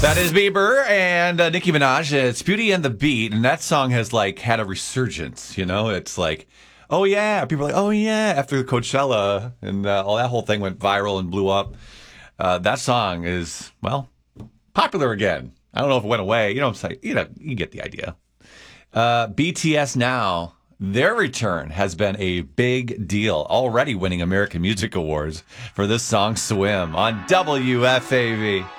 That is Bieber and Nicki Minaj. It's Beauty and the Beat, and that song has had a resurgence. It's like, oh yeah, people are like, oh yeah, after Coachella and all that whole thing went viral and blew up. That song is popular again. I don't know if it went away. It's like you get the idea. BTS now. Their return has been a big deal, already winning American Music Awards for this song Swim on WFAV.